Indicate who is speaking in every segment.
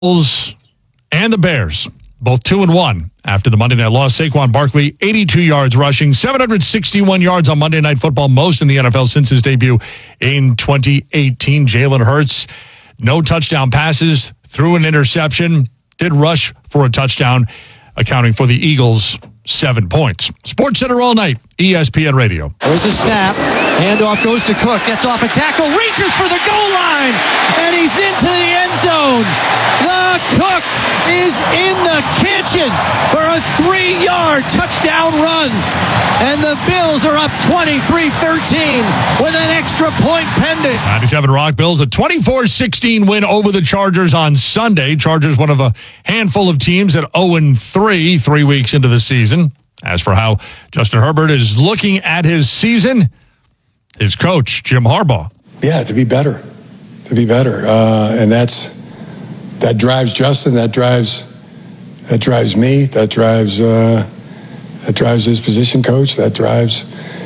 Speaker 1: Eagles and the Bears, both 2-1 after the Monday night loss. Saquon Barkley, 82 yards rushing, 761 yards on Monday Night Football, most in the NFL since his debut in 2018. Jalen Hurts, no touchdown passes, threw an interception, did rush for a touchdown, accounting for the Eagles' 7 points. Sports Center all night, ESPN Radio.
Speaker 2: There's the snap. Handoff goes to Cook. Gets off a tackle. Reaches for the goal line. And he's into the end zone. The Cook is in the kitchen for a 3-yard touchdown run. And the Bills are up 23-13 with an extra point pending.
Speaker 1: 97 Rock Bills, a 24-16 win over the Chargers on Sunday. Chargers, one of a handful of teams at 0-3, 3 weeks into the season. As for how Justin Herbert is looking at his season, his coach, Jim Harbaugh.
Speaker 3: Yeah, to be better. And that drives Justin, that drives me, that drives his position coach, that drives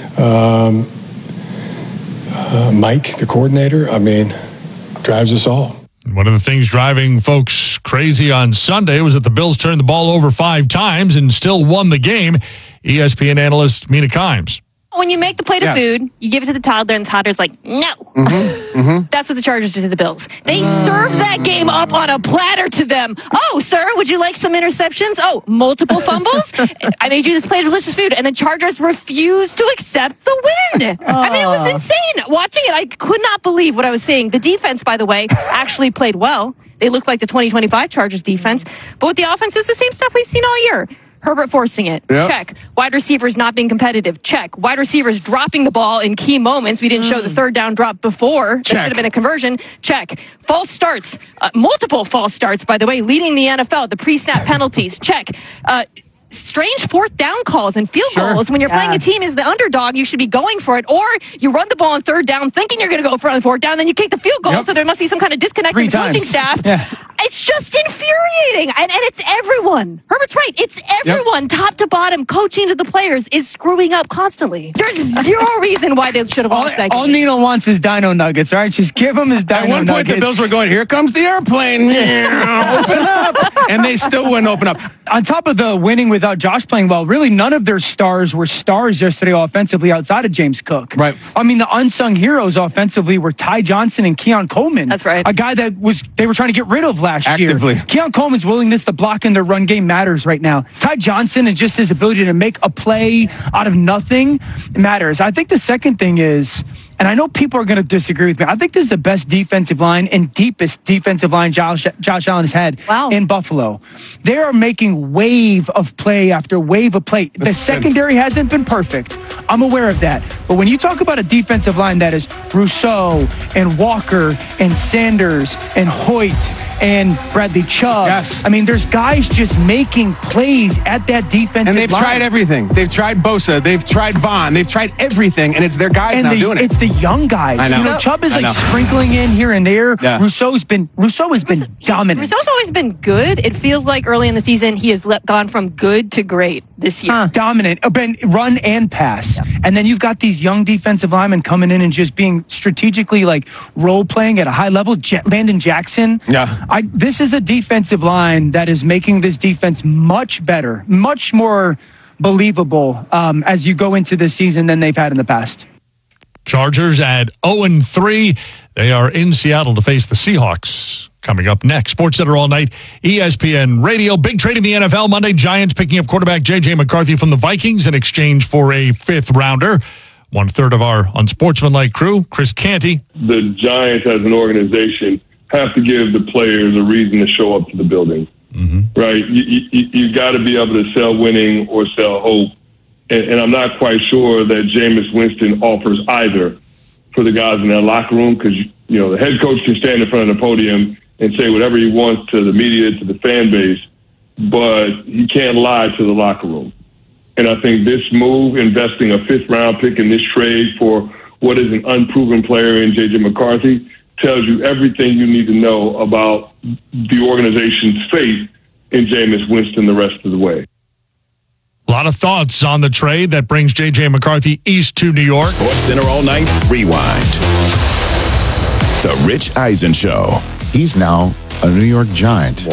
Speaker 3: Mike, the coordinator. I mean, drives us all.
Speaker 1: One of the things driving folks crazy on Sunday was that the Bills turned the ball over 5 times and still won the game. ESPN analyst Mina Kimes.
Speaker 4: When you make the plate of food, you give it to the toddler, and the toddler's like, no. That's what the Chargers did to the Bills. They served that game up on a platter to them. Oh, sir, would you like some interceptions? Oh, multiple fumbles? I made you this plate of delicious food. And the Chargers refused to accept the win. I mean, it was insane. Watching it, I could not believe what I was seeing. The defense, by the way, actually played well. They looked like the 2025 Chargers defense. But with the offense, it's the same stuff we've seen all year. Herbert forcing it. Yep. Check. Wide receivers not being competitive. Check. Wide receivers dropping the ball in key moments. We didn't show the third down drop before. That should have been a conversion. Check. False starts. Multiple false starts, by the way, leading the NFL. The pre-snap penalties. Check. Strange fourth down calls and field goals. When you're playing a team as the underdog, you should be going for it. Or you run the ball on third down thinking you're going to go for it on fourth down, then you kick the field goal. So there must be some kind of disconnect in the coaching staff. It's just infuriating. And it's everyone. Herbert's right. It's everyone, top to bottom, coaching to the players, is screwing up constantly. There's zero reason why they should have lost that game.
Speaker 5: All Nino wants is Dino Nuggets, all right? Just give him his Dino Nuggets.
Speaker 6: At one point, the Bills were going, here comes the airplane. Open up. And they still wouldn't open up.
Speaker 5: On top of the winning without Josh playing well, really none of their stars were stars yesterday offensively outside of James Cook.
Speaker 6: Right.
Speaker 5: I mean, the unsung heroes offensively were Ty Johnson and Keon Coleman.
Speaker 4: That's right.
Speaker 5: A guy that they were trying to get rid of last
Speaker 6: Actively.
Speaker 5: year. Keon Coleman's willingness to block in the run game matters right now. Ty Johnson and just his ability to make a play out of nothing matters. I think the second thing is, and I know people are going to disagree with me, I think this is the best defensive line and deepest defensive line Josh Allen has had in Buffalo. They are making wave of play after wave of play. The secondary hasn't been perfect. I'm aware of that. But when you talk about a defensive line that is Rousseau and Walker and Sanders and Hoyt and Bradley Chubb. I mean, there's guys just making plays at that defensive line.
Speaker 6: And they've tried everything. They've tried Bosa. They've tried Vaughn. They've tried everything, and it's their guys now doing it.
Speaker 5: It's the young guys.
Speaker 6: I know.
Speaker 5: You know, Chubb is sprinkling in here and there.
Speaker 6: Yeah.
Speaker 5: Rousseau has been dominant.
Speaker 4: Rousseau's always been good. It feels like early in the season he has gone from good to great this year.
Speaker 5: Dominant. Been run and pass. And then you've got these young defensive linemen coming in and just being strategically like role playing at a high level. Landon Jackson. This is a defensive line that is making this defense much better, much more believable as you go into this season than they've had in the past.
Speaker 1: Chargers at 0-3. They are in Seattle to face the Seahawks. Coming up next, Sports Center all night, ESPN Radio. Big trade in the NFL Monday. Giants picking up quarterback J.J. McCarthy from the Vikings in exchange for a 5th rounder. 1/3 of our unsportsmanlike crew, Chris Canty.
Speaker 7: The Giants as an organization have to give the players a reason to show up to the building, right? You got to be able to sell winning or sell hope. And I'm not quite sure that Jameis Winston offers either for the guys in their locker room, because, you know, the head coach can stand in front of the podium and say whatever he wants to the media, to the fan base, but he can't lie to the locker room. And I think this move, investing a 5th-round pick in this trade for what is an unproven player in J.J. McCarthy, tells you everything you need to know about the organization's faith in Jameis Winston the rest of the way.
Speaker 1: A lot of thoughts on the trade that brings J.J. McCarthy east to New York.
Speaker 8: Sports Center all night, rewind. The Rich Eisen Show.
Speaker 9: He's now
Speaker 8: a New York Giant.